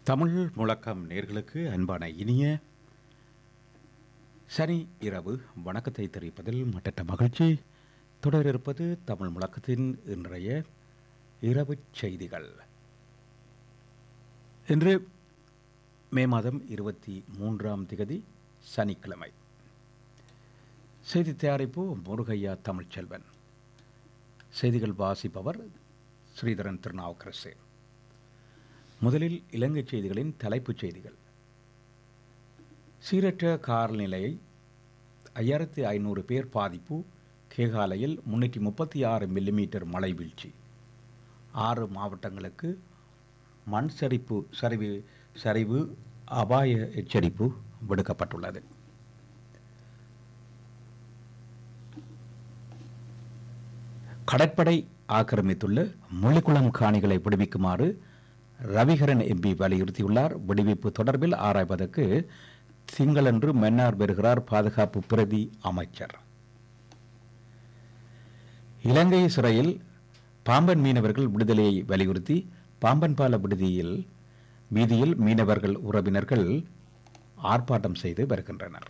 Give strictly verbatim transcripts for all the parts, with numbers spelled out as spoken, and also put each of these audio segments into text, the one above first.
தமிழ் முழக்கம் நேர்களுக்கு அன்பான இனிய சனி இரவு வணக்கத்தை தெரிவிப்பதில் மட்டற்ற மகிழ்ச்சி. தொடர் இருப்பது தமிழ் முழக்கத்தின் இன்றைய இரவு செய்திகள். இன்று மே மாதம் இருபத்தி மூன்றாம் திகதி சனிக்கிழமை. செய்தி தயாரிப்பு முருகையா தமிழ்ச்செல்வன். செய்திகள் வாசிப்பவர் ஸ்ரீதரன் திருநாவுக்கரசு. முதலில் இலங்கை செய்திகளின் தலைப்புச் செய்திகள். சீரற்ற காலநிலையை ஐயாயிரத்தி ஐநூறு பேர் பாதிப்பு. கேகாலையில் முன்னூற்றி முப்பத்தி ஆறு மில்லிமீட்டர் மழை வீழ்ச்சி. ஆறு மாவட்டங்களுக்கு மண் சரிப்பு சரிவு சரிவு அபாய எச்சரிப்பு விடுக்கப்பட்டுள்ளது. கடற்படை ஆக்கிரமித்துள்ள முள்ளிக்குளம் காணிகளை விடுவிக்குமாறு ரவிகரன் எம்பி வலியுறுத்தியுள்ளார். விடுவிப்பு தொடர்பில் ஆராய்வதற்கு திங்களன்று மன்னார் பெறுகிறார் பாதுகாப்பு பிரதி அமைச்சர். இலங்கை சிறையில் பாம்பன் மீனவர்கள் விடுதலையை வலியுறுத்தி பாம்பன் பால விடுதியில் வீதியில் மீனவர்கள் உறவினர்கள் ஆர்ப்பாட்டம் செய்து வருகின்றனர்.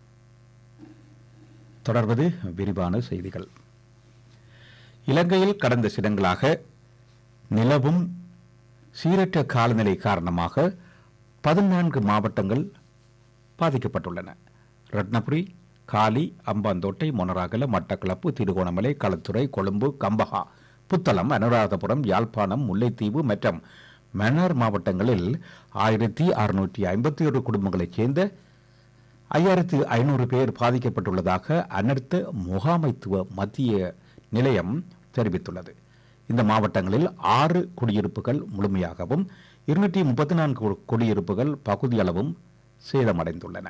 தொடர்வது விரிவான செய்திகள். இலங்கையில் கடந்த சிலங்களாக நிலவும் சீரற்ற காலநிலை காரணமாக பதினான்கு மாவட்டங்கள் பாதிக்கப்பட்டுள்ளன. ரத்னபுரி, காலி, அம்பாந்தோட்டை, மொனராகல, மட்டக்களப்பு, திருகோணமலை, களத்துறை, கொழும்பு, கம்பஹா, புத்தளம், அனுராதபுரம், யாழ்ப்பாணம், முல்லைத்தீவு மற்றும் மன்னார் மாவட்டங்களில் ஆயிரத்தி அறுநூற்றி ஐம்பத்தி ஒரு குடும்பங்களைச் சேர்ந்த ஐயாயிரத்து ஐநூறு பேர் பாதிக்கப்பட்டுள்ளதாக அனர்த்த முகாமைத்துவ மத்திய நிலையம் தெரிவித்துள்ளது. இந்த மாவட்டங்களில் ஆறு குடியிருப்புகள் முழுமையாகவும் இருநூற்றி முப்பத்தி நான்கு குடியிருப்புகள் பகுதியளவும் சேதமடைந்துள்ளன.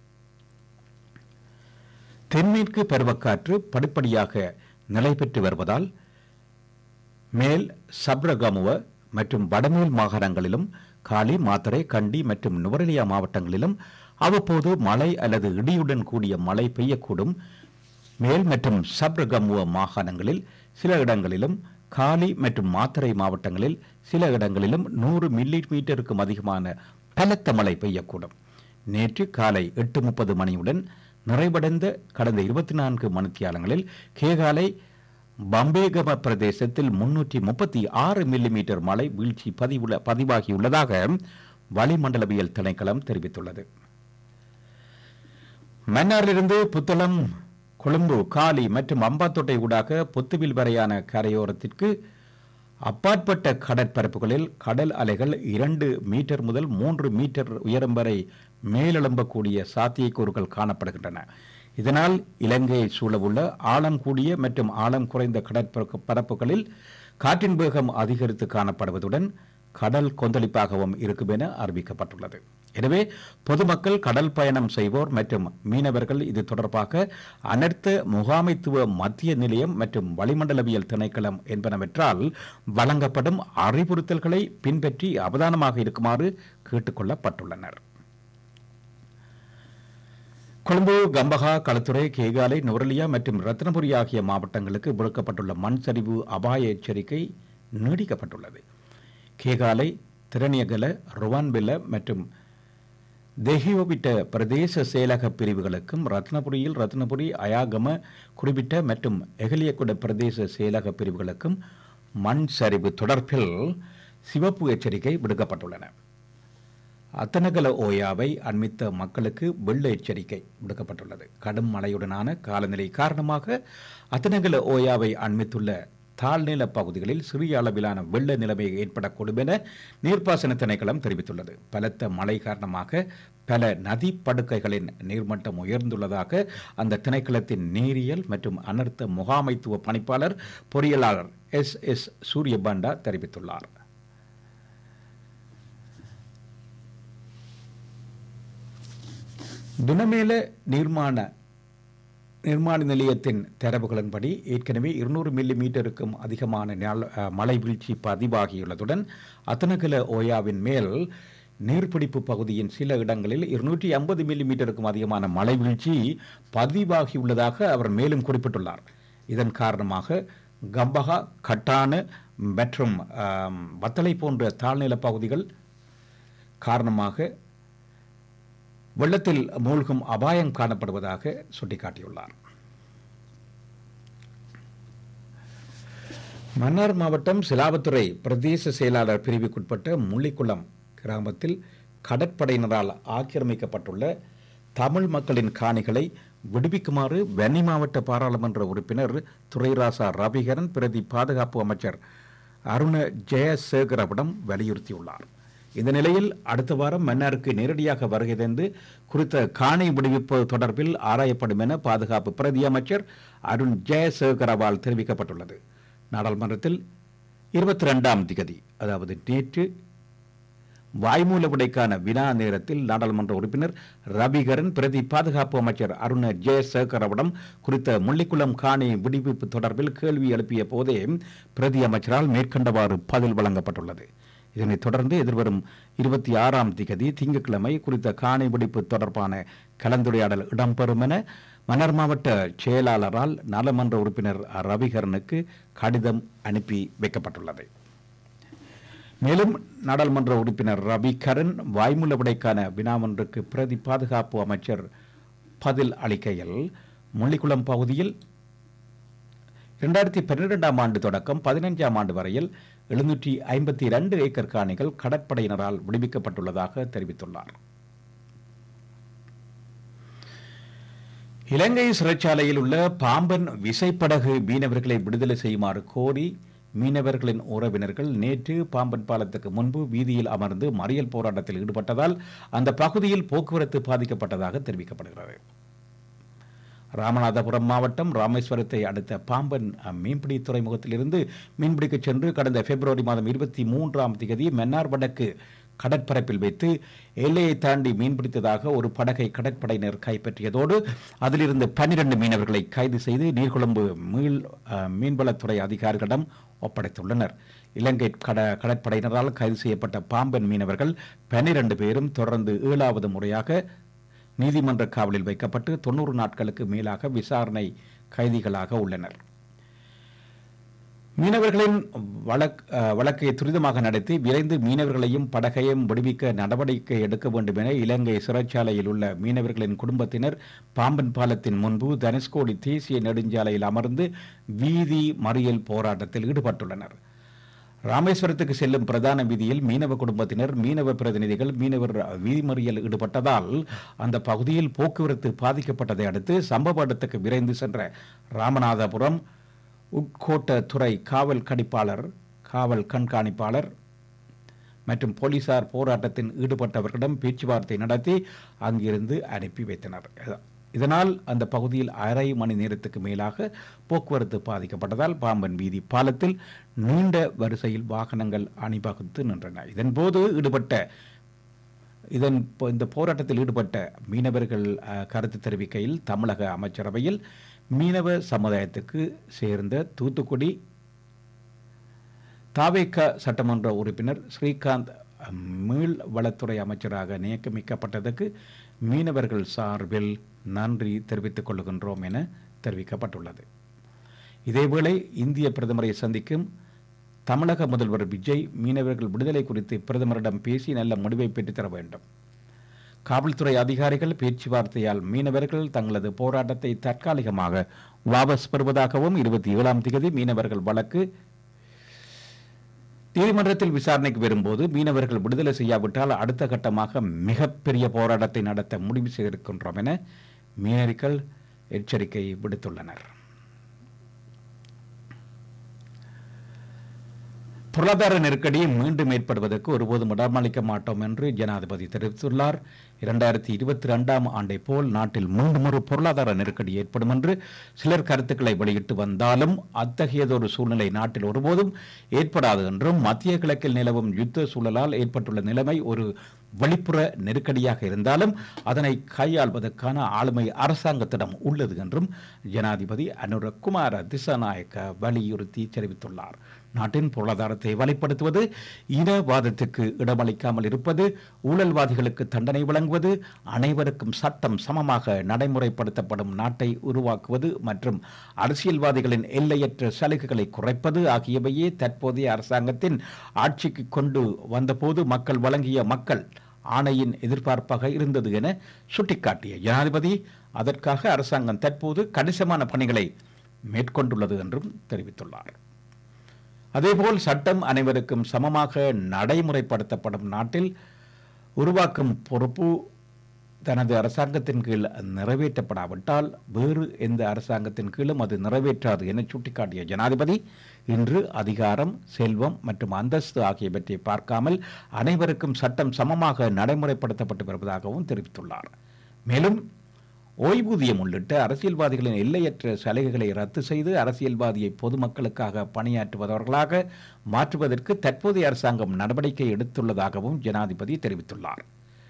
தென்மேற்கு பருவக்காற்று படிப்படியாக நிலை பெற்று வருவதால் மேல் சப்ரகமுவ மற்றும் வடமேல் மாகாணங்களிலும் காலி, மாத்தறை, கண்டி மற்றும் நுவரெலியா மாவட்டங்களிலும் அவ்வப்போது மழை அல்லது இடியுடன் கூடிய மழை பெய்யக்கூடும். மேல் மற்றும் சப்ரகமுவ மாகாணங்களில் சில இடங்களிலும் காலி மற்றும் மாத்தறை மாவட்டங்களில் சில இடங்களிலும் நூறு மில்லி மீட்டருக்கும் அதிகமான பலத்த மழை பெய்யக்கூடும். நேற்று காலை எட்டு முப்பது மணியுடன் நிறைவடைந்த கடந்த இருபத்தி நான்கு மணித்தியாலங்களில் கேகாலை பம்பேகம பிரதேசத்தில் முன்னூற்றி முப்பத்தி ஆறு மில்லிமீட்டர் மழை வீழ்ச்சி பதிவுள்ள பதிவாகியுள்ளதாக வளிமண்டலவியல் திணைக்களம் தெரிவித்துள்ளது. மன்னாரிலிருந்து புத்தளம், கொழும்பு, காலி மற்றும் அம்பாத்தோட்டை ஊடாக பொத்துவில் வரையான கரையோரத்திற்கு அப்பாற்பட்ட கடற்பரப்புகளில் கடல் அலைகள் இரண்டு மீட்டர் முதல் மூன்று மீட்டர் உயரம் வரை மேலெழும்பக்கூடிய சாத்தியக்கூறுகள் காணப்படுகின்றன. இதனால் இலங்கையை சூழவுள்ள ஆழம் கூடிய மற்றும் ஆழம் குறைந்த கடற்பரப்புகளில் காற்றின் வேகம் அதிகரித்து காணப்படுவதுடன் கடல் கொந்தளிப்பாகவும் இருக்கும் என அறிவிக்கப்பட்டுள்ளது. எனவே பொதுமக்கள், கடல் பயணம் செய்வோர் மற்றும் மீனவர்கள் இது தொடர்பாக அனர்த்த முகாமைத்துவ மத்திய நிலையம் மற்றும் வளிமண்டலவியல் திணைக்களம் என்பனவற்றால் வழங்கப்படும் அறிவுறுத்தல்களை பின்பற்றி அவதானமாக இருக்குமாறு கேட்டுக்கொள்ளப்பட்டுள்ளனர். கொழும்பு, கம்பஹா, களத்துறை, கேகாலை, நுவரெலியா மற்றும் ரத்னபுரி ஆகிய மாவட்டங்களுக்கு விடுக்கப்பட்டுள்ள மண் சரிவு அபாய எச்சரிக்கை நீடிக்கப்பட்டுள்ளது. கேகாலை, திரணியகல, ருவான்வெல்ல மற்றும் தெஹியோவிட்ட பிரதேச செயலக பிரிவுகளுக்கும் ரத்னபுரியில் ரத்னபுரி, அயாகம குறிப்பிட்ட மற்றும் எகலியகுட பிரதேச செயலக பிரிவுகளுக்கும் மண் சரிவு தொடர்பில் சிவப்பு எச்சரிக்கை விடுக்கப்பட்டுள்ளன. அத்தனகல ஓயாவை அண்மித்த மக்களுக்கு வெள்ள எச்சரிக்கை விடுக்கப்பட்டுள்ளது. கடும் மழையுடனான காலநிலை காரணமாக அத்தனகல ஓயாவை அண்மித்துள்ள தாழ்நில பகுதிகளில் சிறிய அளவிலான வெள்ள நிலைமை ஏற்படக்கூடும் என நீர்ப்பாசன திணைக்களம் தெரிவித்துள்ளது. பலத்த மழை காரணமாக பல நதி படுக்கைகளின் நீர்மட்டம் உயர்ந்துள்ளதாக அந்த திணைக்களத்தின் நீரியல் மற்றும் அனர்த்த முகாமைத்துவ பணிப்பாளர் பொறியியலாளர் எஸ் எஸ் சூரியபாண்டா தெரிவித்துள்ளார். துனமேல நீர்மான நிர்மாண நிலையத்தின் தரவுகளின்படி ஏற்கனவே இருநூறு மில்லி மீட்டருக்கும் அதிகமான மழை வீழ்ச்சி பதிவாகியுள்ளதுடன் அத்தனகல ஓயாவின் மேல் நீர்பிடிப்பு பகுதியின் சில இடங்களில் இருநூற்றி ஐம்பது மில்லி மீட்டருக்கும் அதிகமான மழை வீழ்ச்சி பதிவாகியுள்ளதாக அவர் மேலும் குறிப்பிட்டுள்ளார். இதன் காரணமாக கம்பஹா, கட்டான மற்றும் வத்தளை போன்ற தாழ்நில பகுதிகள் காரணமாக வெள்ளத்தில் மூழ்கும் அபாயம் காணப்படுவதாக சுட்டிக்காட்டியுள்ளார். மன்னார் மாவட்டம் சிலாவத்துறை பிரதேச செயலாளர் பிரிவுக்குட்பட்ட முள்ளிக்குளம் கிராமத்தில் கடற்படையினரால் ஆக்கிரமிக்கப்பட்டுள்ள தமிழ் மக்களின் காணிகளை விடுவிக்குமாறு வன்னி மாவட்ட பாராளுமன்ற உறுப்பினர் துரைராசா ரவிகரன் பிரதி பாதுகாப்பு அமைச்சர் அருண ஜெயசேகரவிடம் வலியுறுத்தியுள்ளார். இந்த நிலையில் அடுத்த வாரம் மன்னாருக்கு நேரடியாக வருகை தந்து குறித்த காணி விடுவிப்பு தொடர்பில் ஆராயப்படும் என பாதுகாப்பு பிரதி அமைச்சர் அருண் ஜெயசேகரவால் தெரிவிக்கப்பட்டுள்ளது. நாடாளுமன்றத்தில் இருபத்தி ரெண்டாம் திகதி அதாவது நேற்று வாய்மூல விடைக்கான வினா நேரத்தில் நாடாளுமன்ற உறுப்பினர் ரவிகரன் பிரதி பாதுகாப்பு அமைச்சர் அருண ஜெயசேகரவிடம் குறித்த முள்ளிக்குளம் காணி விடுவிப்பு தொடர்பில் கேள்வி எழுப்பிய போதே பிரதி அமைச்சரால் மேற்கண்டவாறு பதில் வழங்கப்பட்டுள்ளது. இதனைத் தொடர்ந்து எதிர்வரும் இருபத்தி ஆறாம் திகதி திங்கட்கிழமை குறித்த காணி விடுவிப்பு தொடர்பான கலந்துரையாடல் இடம்பெறும் என மன்னார் மாவட்ட செயலாளரால் நாடாளுமன்ற உறுப்பினர் ரவிகரனுக்கு கடிதம் அனுப்பி வைக்கப்பட்டுள்ளது. மேலும் நாடாளுமன்ற உறுப்பினர் ரவிகரன் வாய்மூல விடைக்கான வினாவொன்றுக்கு பிரதி பாதுகாப்பு அமைச்சர் பதில் அளிக்கையில் முள்ளிக்குளம் பகுதியில் இரண்டாயிரத்தி பன்னிரெண்டாம் ஆண்டு தொடக்கம் பதினைஞ்சாம் ஆண்டு வரையில் எழுநூற்றி ஐம்பத்தி இரண்டு ஏக்கர் காணிகள் கடற்படையினரால் விடுவிக்கப்பட்டுள்ளதாக தெரிவித்துள்ளார். இலங்கை சிறைச்சாலையில் உள்ள பாம்பன் விசைப்படகு மீனவர்களை விடுதலை செய்யுமாறு கோரி மீனவர்களின் உறவினர்கள் நேற்று பாம்பன் பாலத்துக்கு முன்பு வீதியில் அமர்ந்து மறியல் போராட்டத்தில் ஈடுபட்டதால் அந்த பகுதியில் போக்குவரத்து பாதிக்கப்பட்டதாக தெரிவிக்கப்படுகிறது. ராமநாதபுரம் மாவட்டம் ராமேஸ்வரத்தை அடுத்த பாம்பன் மீன்பிடி துறைமுகத்திலிருந்து மீன்பிடிக்க சென்று கடந்த பிப்ரவரி மாதம் இருபத்தி மூன்றாம் தேதி மன்னார் வடக்கு கடற்பரப்பில் வைத்து எல்லையை தாண்டி மீன்பிடித்ததாக ஒரு படகை கடற்படையினர் கைப்பற்றியதோடு அதிலிருந்து பன்னிரண்டு மீனவர்களை கைது செய்து நீர்கொழும்பு மீள் மீன்வளத்துறை அதிகாரிகளிடம் ஒப்படைத்துள்ளனர். இலங்கை கட கடற்படையினரால் கைது செய்யப்பட்ட பாம்பன் மீனவர்கள் பன்னிரண்டு பேரும் தொடர்ந்து ஏழாவது முறையாக நீதிமன்ற காவலில் வைக்கப்பட்டு தொன்னூறு நாட்களுக்கு மேலாக விசாரணை கைதிகளாக உள்ளனர். மீனவர்களின் வழக்கை துரிதமாக நடத்தி விரைந்து மீனவர்களையும் படகையும் விடுவிக்க நடவடிக்கை எடுக்க வேண்டும் என இலங்கை சிறைச்சாலையில் உள்ள மீனவர்களின் குடும்பத்தினர் பாம்பன் பாலத்தின் முன்பு தனுஷ்கோடி தேசிய நெடுஞ்சாலையில் அமர்ந்து வீதி மறியல் போராட்டத்தில் ஈடுபட்டுள்ளனர். ராமேஸ்வரத்துக்கு செல்லும் பிரதான வீதியில் மீனவ குடும்பத்தினர் மீனவ பிரதிநிதிகள் மீனவர் வீதி மறியல் ஈடுபட்டதால் அந்த பகுதியில் போக்குவரத்து பாதிக்கப்பட்டதை அடுத்து சம்பவ இடத்துக்கு விரைந்து சென்ற ராமநாதபுரம் உட்கோட்டத்துறை காவல் கணிப்பாளர் காவல் கண்காணிப்பாளர் மற்றும் போலீசார் போராட்டத்தில் ஈடுபட்டவர்களிடம் பேச்சுவார்த்தை நடத்தி அங்கிருந்து அனுப்பி வைத்தனர். இதனால் அந்த பகுதியில் அரை மணி நேரத்துக்கு மேலாக போக்குவரத்து பாதிக்கப்பட்டதால் பாம்பன் வீதி பாலத்தில் நீண்ட வரிசையில் வாகனங்கள் அணிவகுத்து நின்றன. இதன்போது ஈடுபட்ட இதன் இந்த போராட்டத்தில் ஈடுபட்ட மீனவர்கள் கருத்து தெரிவிக்கையில் தமிழக அமைச்சரவையில் மீனவ சமுதாயத்துக்கு சேர்ந்த தூத்துக்குடி தாவேக சட்டமன்ற உறுப்பினர் ஸ்ரீகாந்த் மீள் வளத்துறை அமைச்சராக நியமிக்கப்பட்டதற்கு மீனவர்கள் சார்பில் நன்றி தெரிவித்துக் கொள்கின்றோம் என தெரிவிக்கப்பட்டுள்ளது. இதேவேளை இந்திய பிரதமரை சந்திக்கும் தமிழக முதல்வர் விஜய் மீனவர்கள் விடுதலை குறித்து பிரதமரிடம் பேசி நல்ல முடிவை பெற்றுத்தர வேண்டும். காவல்துறை அதிகாரிகள் பேச்சுவார்த்தையால் மீனவர்கள் தங்களது போராட்டத்தை தற்காலிகமாக வாபஸ் பெறுவதாகவும் இருபத்தி ஏழாம் தேதி மீனவர்கள் வழக்கு நீதிமன்றத்தில் விசாரணைக்கு வரும்போது மீனவர்கள் விடுதலை செய்யாவிட்டால் அடுத்த கட்டமாக மிகப்பெரிய போராட்டத்தை நடத்த முடிவு செய்திருக்கின்றோம் என மீனவர்கள் எச்சரிக்கை விடுத்துள்ளனர். பொருளாதார நெருக்கடி மீண்டும் ஏற்படுவதற்கு ஒருபோதும் இடமளிக்க மாட்டோம் என்று ஜனாதிபதி தெரிவித்துள்ளார். இரண்டாயிரத்தி இருபத்தி இரண்டாம் ஆண்டை போல் நாட்டில் மீண்டும் ஒரு பொருளாதார நெருக்கடி ஏற்படும் என்று சிலர் கருத்துக்களை வெளியிட்டு வந்தாலும் அத்தகையதொரு சூழ்நிலை நாட்டில் ஒருபோதும் ஏற்படாது என்றும் மத்திய கிழக்கில் நிலவும் யுத்த சூழலால் ஏற்பட்டுள்ள நிலைமை ஒரு வெளிப்புற நெருக்கடியாக இருந்தாலும் அதனை கையாள்வதற்கான ஆளுமை அரசாங்கத்திடம் உள்ளது என்றும் ஜனாதிபதி அனுரகுமார திசாநாயக்க வலியுறுத்தி தெரிவித்துள்ளார். நாட்டின் பொருளாதாரத்தை வலுப்படுத்துவது, இனவாதத்துக்கு இடமளிக்காமல் இருப்பது, ஊழல்வாதிகளுக்கு தண்டனை வழங்குவது, அனைவருக்கும் சட்டம் சமமாக நடைமுறைப்படுத்தப்படும் நாட்டை உருவாக்குவது மற்றும் அரசியல்வாதிகளின் எல்லையற்ற சலுகைகளை குறைப்பது ஆகியவையே தற்போதைய அரசாங்கத்தின் ஆட்சிக்கு கொண்டு வந்தபோது மக்கள் வழங்கிய மக்கள் ஆணையின் எதிர்பார்ப்பாக இருந்தது என சுட்டிக்காட்டிய ஜனாதிபதி அதற்காக அரசாங்கம் தற்போது கணிசமான பணிகளை மேற்கொண்டுள்ளது என்றும் தெரிவித்துள்ளார். அதேபோல் சட்டம் அனைவருக்கும் சமமாக நடைமுறைப்படுத்தப்படும் நாட்டில் உருவாக்கும் பொறுப்பு தனது அரசாங்கத்தின் கீழ் நிறைவேற்றப்படாவிட்டால் வேறு எந்த அரசாங்கத்தின் கீழும் அது நிறைவேற்றாது என சுட்டிக்காட்டிய ஜனாதிபதி இன்று அதிகாரம், செல்வம் மற்றும் அந்தஸ்து ஆகியவற்றை பார்க்காமல் அனைவருக்கும் சட்டம் சமமாக நடைமுறைப்படுத்தப்பட்டு வருவதாகவும் தெரிவித்துள்ளார். மேலும் ஓய்வூதியம் உள்ளிட்ட அரசியல்வாதிகளின் எல்லையற்ற சலுகைகளை ரத்து செய்து அரசியல்வாதியை பொதுமக்களுக்காக பணியாற்றுபவர்களாக மாற்றுவதற்கு தற்போதைய அரசாங்கம் நடவடிக்கை எடுத்துள்ளதாகவும் ஜனாதிபதி தெரிவித்துள்ளார்.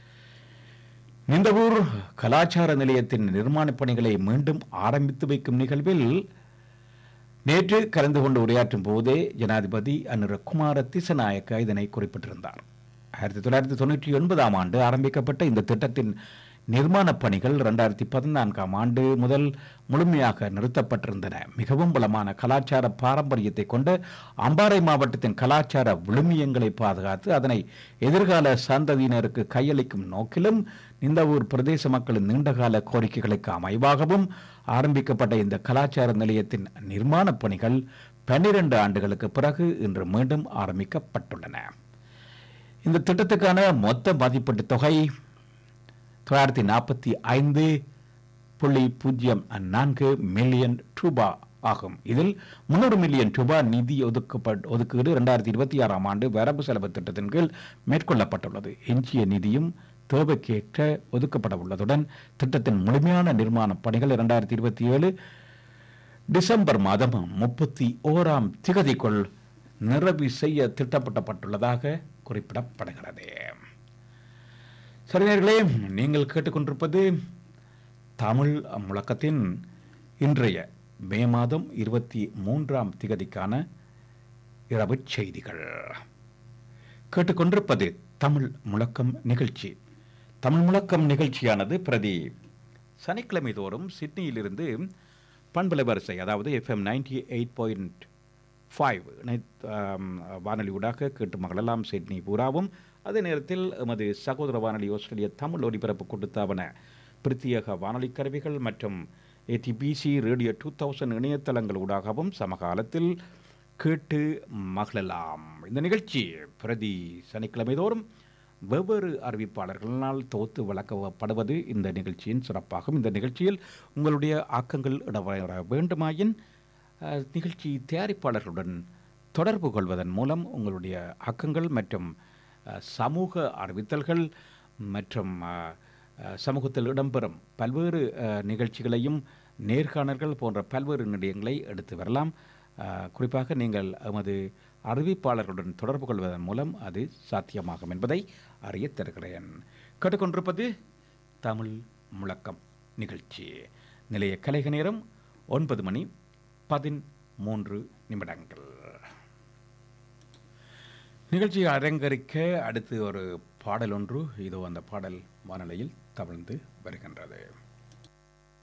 நிந்தவூர் கலாச்சார நிலையத்தின் நிர்மாணப் பணிகளை மீண்டும் ஆரம்பித்து வைக்கும் நிகழ்வில் நேற்று கலந்து கொண்டு உரையாற்றும் போதே ஜனாதிபதி அனுரகுமார திசநாயக்க இதனை குறிப்பிட்டிருந்தார். ஆயிரத்தி தொள்ளாயிரத்தி தொண்ணூற்றி ஒன்பதாம் ஆண்டு ஆரம்பிக்கப்பட்ட இந்த திட்டத்தின் நிர்மாணப் பணிகள் இரண்டாயிரத்தி பதினான்காம் ஆண்டு முதல் முழுமையாக நிறுத்தப்பட்டிருந்தன. மிகவும் வளமான கலாச்சார பாரம்பரியத்தை கொண்ட அம்பாறை மாவட்டத்தின் கலாச்சார விழுமியங்களை பாதுகாத்து அதனை எதிர்கால சந்ததியினருக்கு கையளிக்கும் நோக்கிலும் இந்த ஊர் பிரதேச மக்களின் நீண்டகால கோரிக்கைகளுக்கு அமைவாகவும் ஆரம்பிக்கப்பட்ட இந்த கலாச்சார நிலையத்தின் நிர்மாணப் பணிகள் பன்னிரண்டு ஆண்டுகளுக்கு பிறகு இன்று மீண்டும் ஆரம்பிக்கப்பட்டுள்ளன. இந்த திட்டத்துக்கான மொத்த மதிப்பீட்டு தொகை தொள்ளாயிரத்தி நாற்பத்தி ஐந்து புள்ளி பூஜ்ஜியம் நான்கு மில்லியன் ரூபாய் ஆகும். இதில் முன்னூறு மில்லியன் ரூபாய் நிதி ஒதுக்கப்பட் ஒதுக்கீடு இரண்டாயிரத்தி இருபத்தி ஆறாம் ஆண்டு வரவு செலவு திட்டத்தின் கீழ் மேற்கொள்ளப்பட்டுள்ளது. எஞ்சிய நிதியும் தேவைக்கேற்ற ஒதுக்கப்பட உள்ளதுடன் திட்டத்தின் முழுமையான நிர்மாண பணிகள் இரண்டாயிரத்தி இருபத்தி ஏழு டிசம்பர் மாதம் முப்பத்தி ஓராம் திகதிக்குள் நிறைவு செய்ய திட்டமிடப்பட்டுள்ளதாக குறிப்பிடப்படுகிறது. சரிநேயர்களே, நீங்கள் கேட்டுக்கொண்டிருப்பது தமிழ் முழக்கத்தின் இன்றைய மே மாதம் இருபத்தி மூன்றாம் திகதிக்கான இரவு செய்திகள். கேட்டுக்கொண்டிருப்பது தமிழ் முழக்கம் நிகழ்ச்சி. தமிழ் முழக்கம் நிகழ்ச்சியானது பிரதி சனிக்கிழமை தோறும் சிட்னியிலிருந்து பண்பலை வரிசை, அதாவது FM ninety eight point five வானொலி ஊடாக கேட்டு மகளெல்லாம் சிட்னி பூராவும், அதே நேரத்தில் எமது சகோதர வானொலி ஆஸ்திரேலிய தமிழ் ஒலிபரப்பு கொடுத்தாவன பிரத்யேக வானொலி கருவிகள் மற்றும் ஏடிபிசி ரேடியோ டூ தௌசண்ட் இணையதளங்கள் ஊடாகவும் சமகாலத்தில் கேட்டு மகளெல்லாம். இந்த நிகழ்ச்சி பிரதி சனிக்கிழமை தோறும் வெவ்வேறு அறிவிப்பாளர்களால் தொகுத்து வழங்கப்படுவது இந்த நிகழ்ச்சியின் சிறப்பாகும். இந்த நிகழ்ச்சியில் உங்களுடைய ஆக்கங்கள் இடம்பெற வேண்டுமாயின் நிகழ்ச்சி தயாரிப்பாளர்களுடன் தொடர்பு கொள்வதன் மூலம் உங்களுடைய ஆக்கங்கள் மற்றும் சமூக அறிவித்தல்கள் மற்றும் சமூகத்தில் இடம்பெறும் பல்வேறு நிகழ்ச்சிகளையும் நேர்காணல்கள் போன்ற பல்வேறு நிலையங்களை எடுத்து வரலாம். குறிப்பாக நீங்கள் எமது அறிவிப்பாளர்களுடன் தொடர்பு கொள்வதன் மூலம் அது சாத்தியமாகும் என்பதை அறிய தருகிறேன். கேட்டுக்கொண்டிருப்பது தமிழ் முழக்கம் நிகழ்ச்சி. நிலைய கலைக நேரம் ஒன்பது மணி பதிமூன்று நிமிடங்கள். நிகழ்ச்சியை அரங்கரிக்க அடுத்து ஒரு பாடல் ஒன்று இதோ அந்த பாடல் வானொலியில் தவழ்ந்து வருகின்றது.